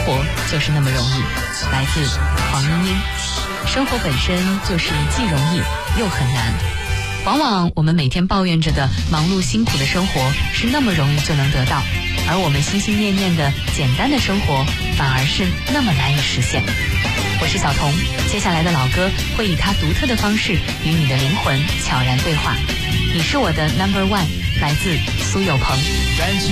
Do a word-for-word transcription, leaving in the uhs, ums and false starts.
活就是那么容易，来自黄莺莺。生活本身就是既容易又很难，往往我们每天抱怨着的忙碌辛苦的生活是那么容易就能得到，而我们心心念念的简单的生活反而是那么难以实现。我是小童，接下来的老歌会以它独特的方式与你的灵魂悄然对话。你是我的 number one， 来自苏有朋。